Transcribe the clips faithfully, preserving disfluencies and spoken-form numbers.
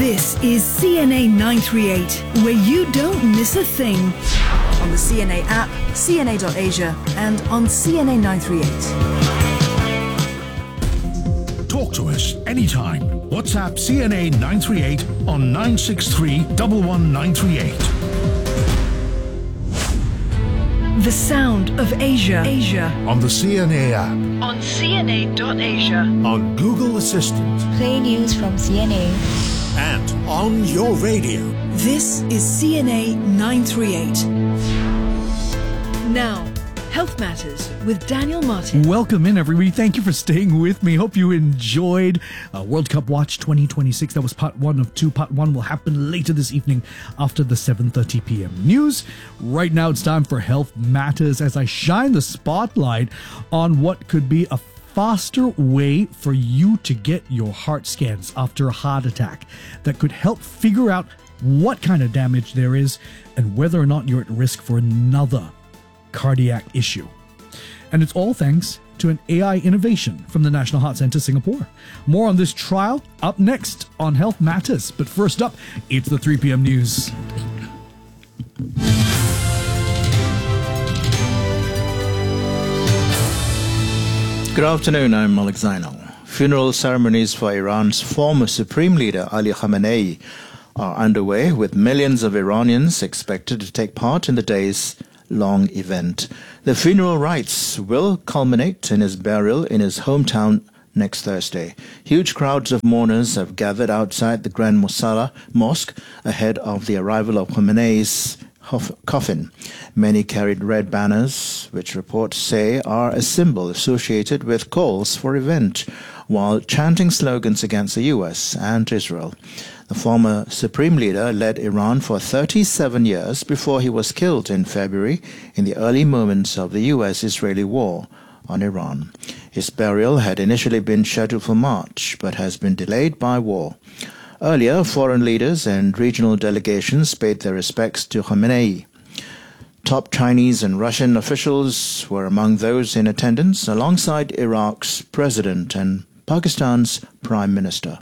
This is C N A nine thirty-eight, where you don't miss a thing. On the C N A app, C N A dot Asia, and on C N A nine thirty-eight. Talk to us anytime. WhatsApp C N A nine thirty-eight on nine six three, one one nine three eight. The sound of Asia. Asia. On the C N A app. On C N A dot Asia. On Google Assistant. Play news from C N A. And on your radio. This is C N A nine thirty-eight. Now, Health Matters with Daniel Martin. Welcome in, everybody. Thank you for staying with me. Hope you enjoyed uh, World Cup Watch twenty twenty-six. That was part one of two. Part one will happen later this evening after the seven thirty p.m. news. Right now, it's time for Health Matters as I shine the spotlight on what could be a faster way for you to get your heart scans after a heart attack that could help figure out what kind of damage there is and whether or not you're at risk for another cardiac issue. And it's all thanks to an A I innovation from the National Heart Centre Singapore. More on this trial up next on Health Matters. But first up, it's the three p.m. news. Good afternoon, I'm Malik Zainal. Funeral ceremonies for Iran's former Supreme Leader Ali Khamenei are underway, with millions of Iranians expected to take part in the day's long event. The funeral rites will culminate in his burial in his hometown next Thursday. Huge crowds of mourners have gathered outside the Grand Mosala Mosque ahead of the arrival of Khamenei's coffin. Many carried red banners, which reports say are a symbol associated with calls for revenge, while chanting slogans against the U S and Israel. The former Supreme Leader led Iran for thirty-seven years before he was killed in February in the early moments of the U S-Israeli war on Iran. His burial had initially been scheduled for March, but has been delayed by war. Earlier, foreign leaders and regional delegations paid their respects to Khamenei. Top Chinese and Russian officials were among those in attendance, alongside Iraq's president and Pakistan's prime minister.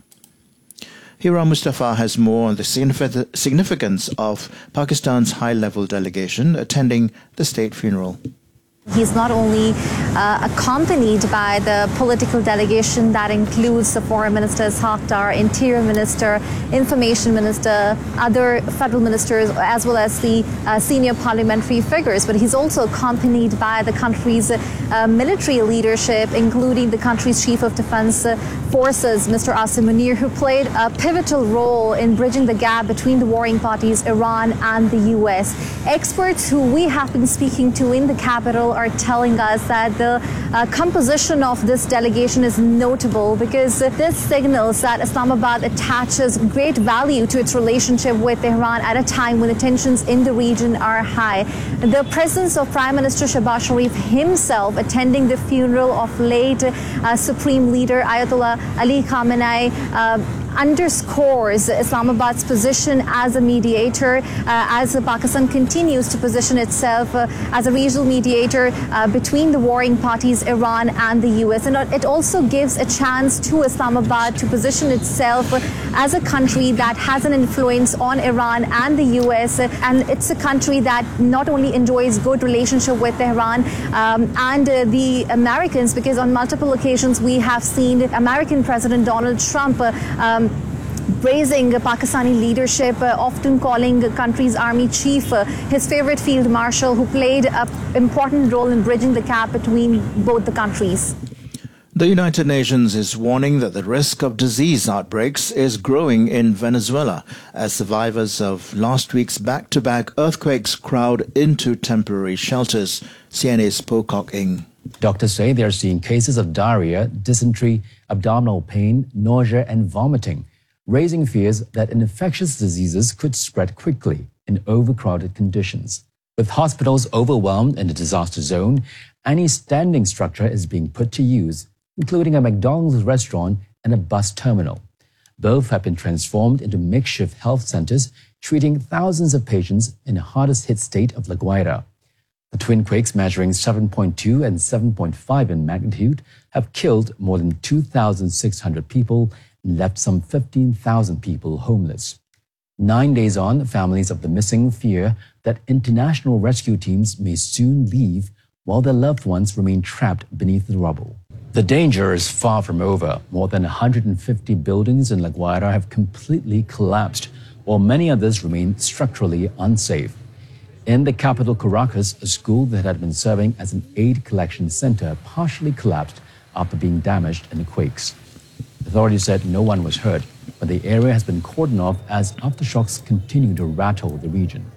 Hira Mustafa has more on the significance of Pakistan's high-level delegation attending the state funeral. He's not only uh, accompanied by the political delegation that includes the Foreign Minister, Saqdar, Interior Minister, Information Minister, other federal ministers, as well as the uh, senior parliamentary figures, but he's also accompanied by the country's uh, military leadership, including the country's Chief of Defense Forces, Mister Asim Munir, who played a pivotal role in bridging the gap between the warring parties, Iran and the U S. Experts who we have been speaking to in the capital are telling us that the uh, composition of this delegation is notable because this signals that Islamabad attaches great value to its relationship with Tehran at a time when the tensions in the region are high. The presence of Prime Minister Shehbaz Sharif himself attending the funeral of late uh, Supreme Leader Ayatollah Ali Khamenei uh, underscores Islamabad's position as a mediator uh, as Pakistan continues to position itself uh, as a regional mediator uh, between the warring parties, Iran and the U S. And it also gives a chance to Islamabad to position itself as a country that has an influence on Iran and the U S. And it's a country that not only enjoys good relationship with Tehran um, and uh, the Americans, because on multiple occasions we have seen American President Donald Trump uh, um, praising Pakistani leadership, uh, often calling the country's army chief uh, his favorite field marshal, who played an important role in bridging the gap between both the countries. The United Nations is warning that the risk of disease outbreaks is growing in Venezuela as survivors of last week's back-to-back earthquakes crowd into temporary shelters. C N A's Pocock Ng. Doctors say they're seeing cases of diarrhea, dysentery, abdominal pain, nausea and vomiting, raising fears that infectious diseases could spread quickly in overcrowded conditions. With hospitals overwhelmed in the disaster zone, any standing structure is being put to use, including a McDonald's restaurant and a bus terminal. Both have been transformed into makeshift health centers, treating thousands of patients in the hardest-hit state of La Guaira. The twin quakes measuring seven point two and seven point five in magnitude have killed more than two thousand six hundred people and left some fifteen thousand people homeless. Nine days on, families of the missing fear that international rescue teams may soon leave while their loved ones remain trapped beneath the rubble. The danger is far from over. More than one hundred fifty buildings in La Guaira have completely collapsed, while many others remain structurally unsafe. In the capital Caracas, a school that had been serving as an aid collection center partially collapsed after being damaged in the quakes. Authorities said no one was hurt, but the area has been cordoned off as aftershocks continue to rattle the region.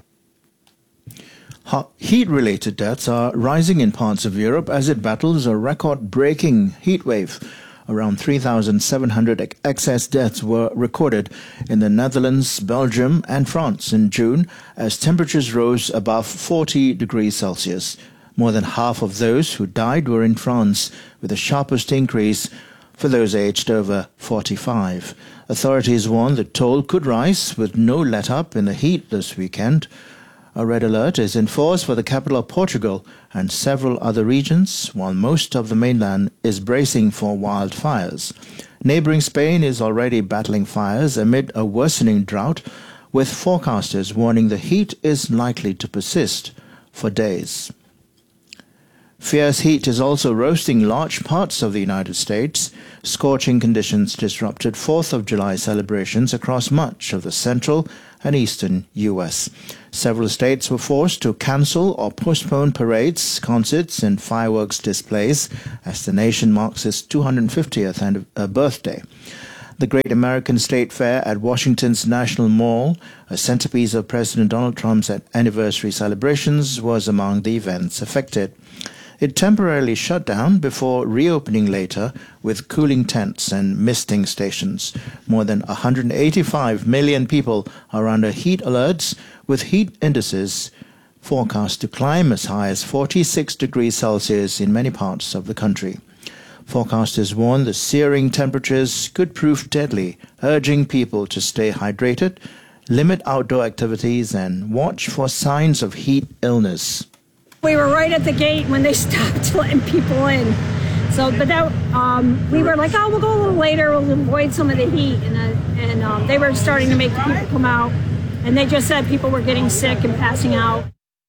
Heat-related deaths are rising in parts of Europe as it battles a record-breaking heat wave. Around three thousand seven hundred excess deaths were recorded in the Netherlands, Belgium and France in June as temperatures rose above forty degrees Celsius. More than half of those who died were in France, with the sharpest increase for those aged over forty-five. Authorities warn the toll could rise with no let-up in the heat this weekend. A red alert is in force for the capital of Portugal and several other regions, while most of the mainland is bracing for wildfires. Neighboring Spain is already battling fires amid a worsening drought, with forecasters warning the heat is likely to persist for days. Fierce heat is also roasting large parts of the United States. Scorching conditions disrupted fourth of July celebrations across much of the central and eastern U S. Several states were forced to cancel or postpone parades, concerts, and fireworks displays as the nation marks its two hundred fiftieth birthday. The Great American State Fair at Washington's National Mall, a centerpiece of President Donald Trump's anniversary celebrations, was among the events affected. It temporarily shut down before reopening later with cooling tents and misting stations. More than one hundred eighty-five million people are under heat alerts, with heat indices forecast to climb as high as forty-six degrees Celsius in many parts of the country. Forecasters warn the searing temperatures could prove deadly, urging people to stay hydrated, limit outdoor activities, and watch for signs of heat illness. We were right at the gate when they stopped letting people in. So, but that, um, we were like, oh, we'll go a little later, we'll avoid some of the heat. And, uh, and um, they were starting to make the people come out. And they just said people were getting sick and passing out.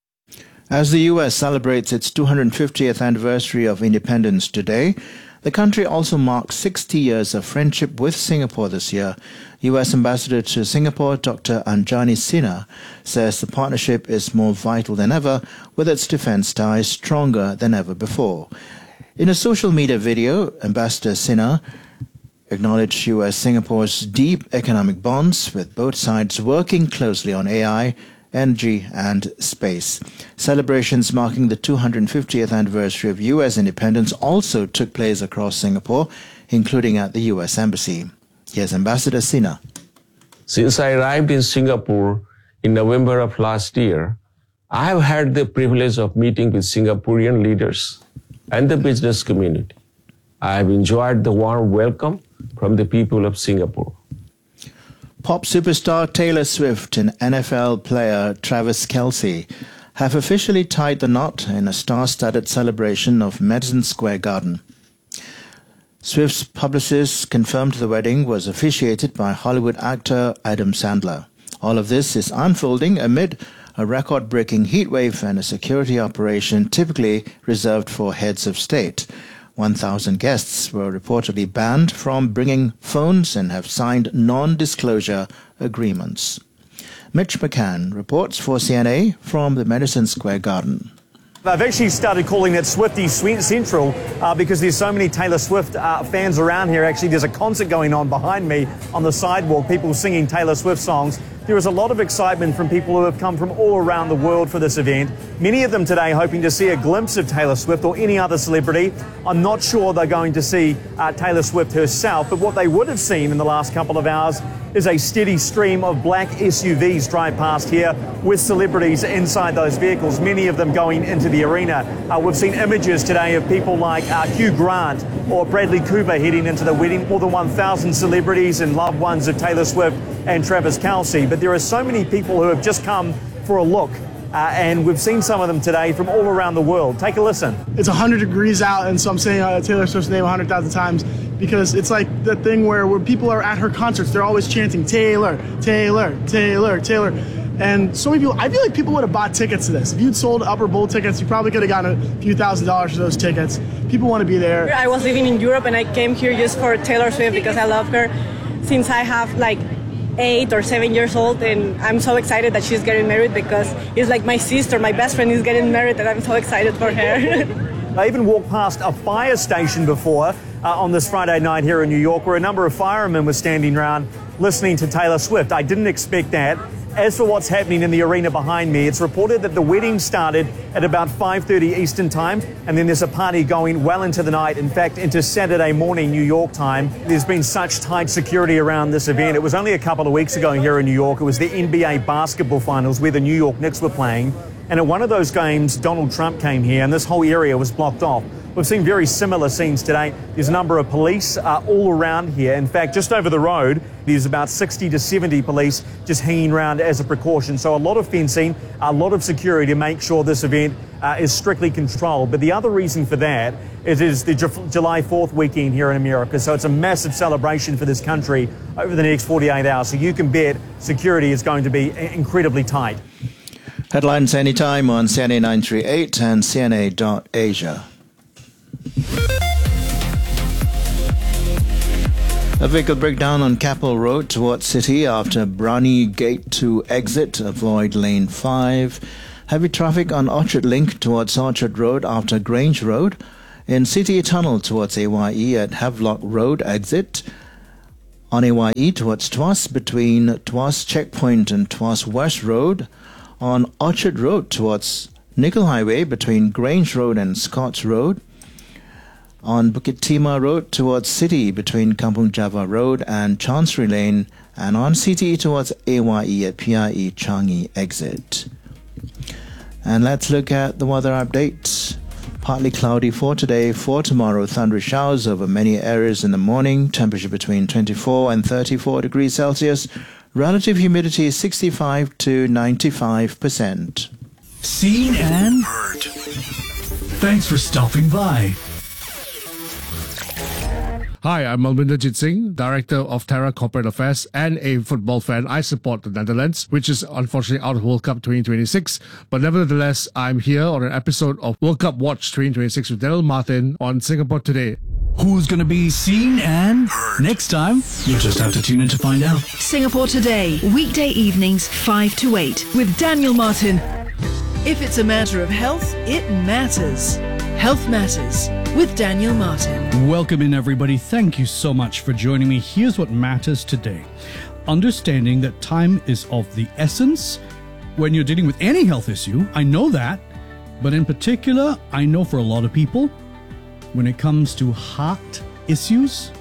As the U S celebrates its two hundred fiftieth anniversary of independence today, the country also marks sixty years of friendship with Singapore this year. U S Ambassador to Singapore, Doctor Anjani Sinha, says the partnership is more vital than ever, with its defense ties stronger than ever before. In a social media video, Ambassador Sinha acknowledged U S Singapore's deep economic bonds, with both sides working closely on A I, energy and space. Celebrations marking the two hundred fiftieth anniversary of U S independence also took place across Singapore, including at the U S Embassy. Here's Ambassador Sinha. Since I arrived in Singapore in November of last year, I have had the privilege of meeting with Singaporean leaders and the business community. I have enjoyed the warm welcome from the people of Singapore. Pop superstar Taylor Swift and N F L player Travis Kelce have officially tied the knot in a star-studded celebration of Madison Square Garden. Swift's publicist confirmed the wedding was officiated by Hollywood actor Adam Sandler. All of this is unfolding amid a record-breaking heatwave and a security operation typically reserved for heads of state. one thousand guests were reportedly banned from bringing phones and have signed non-disclosure agreements. Mitch McCann reports for C N A from the Madison Square Garden. I've actually started calling it Swiftie Central uh, because there's so many Taylor Swift uh, fans around here. Actually, there's a concert going on behind me on the sidewalk, people singing Taylor Swift songs. There is a lot of excitement from people who have come from all around the world for this event. Many of them today hoping to see a glimpse of Taylor Swift or any other celebrity. I'm not sure they're going to see uh, Taylor Swift herself, but what they would have seen in the last couple of hours is a steady stream of black S U Vs drive past here with celebrities inside those vehicles, many of them going into the arena. Uh, we've seen images today of people like uh, Hugh Grant or Bradley Cooper heading into the wedding. More than one thousand celebrities and loved ones of Taylor Swift and Travis Kelce. But there are so many people who have just come for a look Uh, and we've seen some of them today from all around the world. Take a listen. It's one hundred degrees out, and so I'm saying uh, Taylor Swift's name one hundred thousand times because it's like the thing where, where people are at her concerts, they're always chanting, Taylor, Taylor, Taylor, Taylor. And so many people, I feel like people would have bought tickets to this. If you'd sold Upper Bowl tickets, you probably could have gotten a few thousand dollars for those tickets. People want to be there. I was living in Europe and I came here just for Taylor Swift because I love her since I have like eight or seven years old, and I'm so excited that she's getting married because it's like my sister, my best friend is getting married, and I'm so excited for her. I even walked past a fire station before uh, on this Friday night here in New York where a number of firemen were standing around listening to Taylor Swift. I didn't expect that. As for what's happening in the arena behind me, it's reported that the wedding started at about five thirty Eastern time, and then there's a party going well into the night, in fact, into Saturday morning New York time. There's been such tight security around this event. It was only a couple of weeks ago here in New York. It was the N B A basketball finals where the New York Knicks were playing. And at one of those games, Donald Trump came here, and this whole area was blocked off. We've seen very similar scenes today. There's a number of police uh, all around here. In fact, just over the road, there's about sixty to seventy police just hanging around as a precaution. So a lot of fencing, a lot of security to make sure this event uh, is strictly controlled. But the other reason for that is, is the Ju- July fourth weekend here in America. So it's a massive celebration for this country over the next forty-eight hours. So you can bet security is going to be incredibly tight. Headlines anytime on C N A nine thirty-eight and C N A dot Asia. A vehicle breakdown on Capel Road towards City after Brani Gate two exit. Avoid lane five. Heavy traffic on Orchard Link towards Orchard Road after Grange Road. In City Tunnel towards A Y E at Havelock Road exit. On A Y E towards Tuas between Tuas Checkpoint and Tuas West Road. On Orchard Road towards Nickel Highway between Grange Road and Scotts Road. On Bukit Timah Road towards City between Kampung Java Road and Chancery Lane, and on C T E towards A Y E at P I E Changi exit. And let's look at the weather update. Partly cloudy for today, for tomorrow thundery showers over many areas in the morning, temperature between twenty-four and thirty-four degrees Celsius, relative humidity sixty-five to ninety-five percent. Seen and heard. Thanks for stopping by. Hi, I'm Malvinder Jit Singh, Director of Terra Corporate Affairs and a football fan. I support the Netherlands, which is unfortunately out of World Cup twenty twenty-six. But nevertheless, I'm here on an episode of World Cup Watch twenty twenty-six with Daniel Martin on Singapore Today. Who's going to be seen and heard next time? You'll just have to tune in to find out. Singapore Today, weekday evenings five to eight with Daniel Martin. If it's a matter of health, it matters. Health Matters with Daniel Martin. Welcome in, everybody. Thank you so much for joining me. Here's what matters today. Understanding that time is of the essence when you're dealing with any health issue. I know that. But in particular, I know for a lot of people, when it comes to heart issues,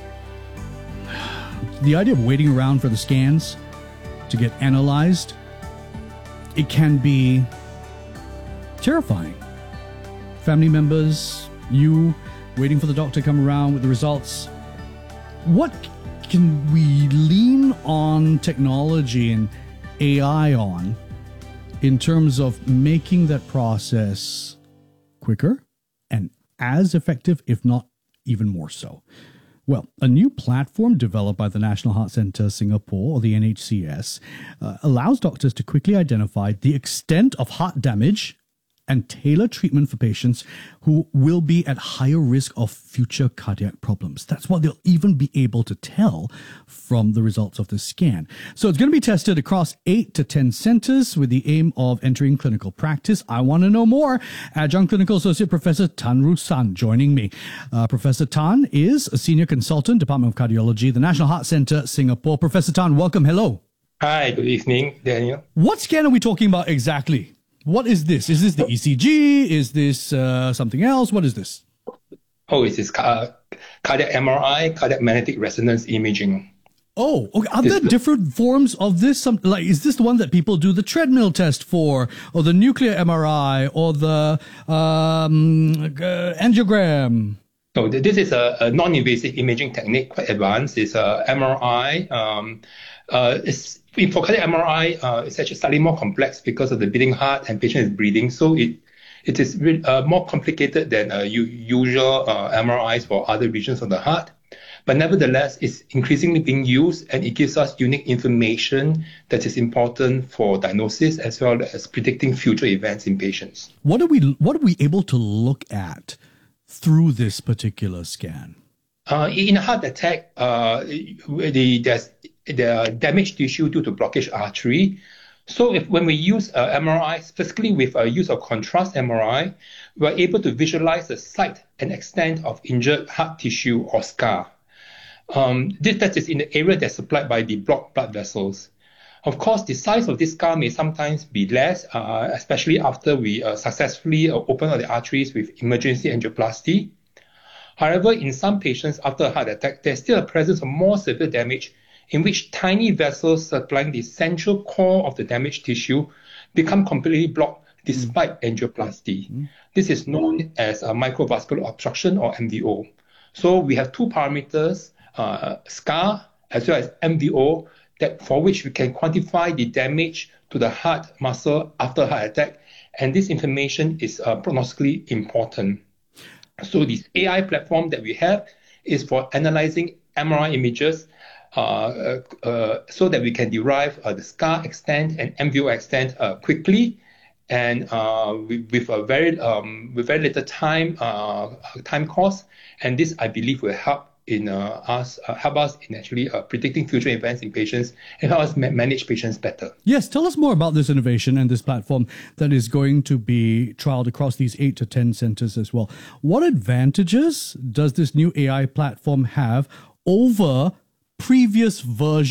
the idea of waiting around for the scans to get analyzed, it can be terrifying. Family members, you waiting for the doctor to come around with the results. What can we lean on technology and A I on in terms of making that process quicker and as effective, if not even more so? Well, a new platform developed by the National Heart Centre Singapore, or the N H C S, uh, allows doctors to quickly identify the extent of heart damage and tailor treatment for patients who will be at higher risk of future cardiac problems. That's what they'll even be able to tell from the results of the scan. So it's going to be tested across eight to ten centers with the aim of entering clinical practice. I want to know more. Adjunct Clinical Associate Professor Tan Ru San joining me. Uh, Professor Tan is a Senior Consultant, Department of Cardiology, the National Heart Centre, Singapore. Professor Tan, welcome. Hello. Hi, good evening, Daniel. What scan are we talking about exactly? What is this? Is this the E C G? Is this uh, something else? What is this? Oh, it is uh, cardiac M R I, cardiac magnetic resonance imaging. Oh, okay. Are there different forms of this? Some, like, is this the one that people do the treadmill test for, or the nuclear M R I, or the um, uh, angiogram? So this is a, a non-invasive imaging technique, quite advanced. It's a M R I, um, Uh, it's, for cardiac M R I, uh, it's actually slightly more complex because of the beating heart and patient is breathing. So it it is re- uh, more complicated than uh, u- usual uh, M R Is for other regions of the heart. But nevertheless, it's increasingly being used, and it gives us unique information that is important for diagnosis as well as predicting future events in patients. What are we What are we able to look at through this particular scan? Uh, in a heart attack, uh, the, there's the damaged tissue due to blockage artery. So if when we use uh, M R I, specifically with uh, use of contrast M R I, we're able to visualize the site and extent of injured heart tissue or scar. Um, this that is in the area that's supplied by the blocked blood vessels. Of course, the size of this scar may sometimes be less, uh, especially after we uh, successfully uh, open all the arteries with emergency angioplasty. However, in some patients after a heart attack, there's still a presence of more severe damage in which tiny vessels supplying the central core of the damaged tissue become completely blocked despite mm. angioplasty. Mm. This is known as a microvascular obstruction, or M V O. So we have two parameters, uh, scar as well as M V O, that for which we can quantify the damage to the heart muscle after a heart attack. And this information is uh, prognostically important. So this A I platform that we have is for analyzing M R I images uh, uh, so that we can derive uh, the scar extent and M V O extent uh, quickly and uh, with, with a very um, with very little time uh, time cost. And this, I believe, will help in uh, us uh, help us in actually uh, predicting future events in patients and help us ma- manage patients better. Yes, tell us more about this innovation and this platform that is going to be trialed across these eight to ten centers as well. What advantages does this new A I platform have over previous versions